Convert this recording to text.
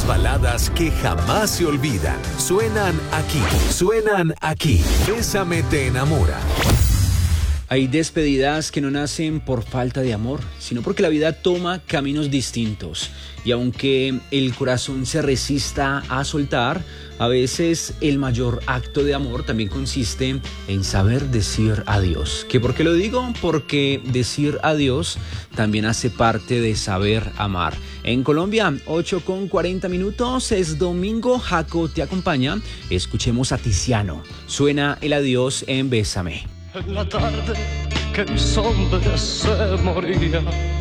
baladas que jamás se olvidan. Suenan aquí. Bésame te enamora. Hay despedidas que no nacen por falta de amor, sino porque la vida toma caminos distintos. Y aunque el corazón se resista a soltar, a veces el mayor acto de amor también consiste en saber decir adiós. ¿Qué por qué lo digo? Porque decir adiós también hace parte de saber amar. En Colombia, 8:40, es domingo, Jaco te acompaña. Escuchemos a Tiziano. Suena el adiós en Bésame. En la tarde que mi sombra se moría.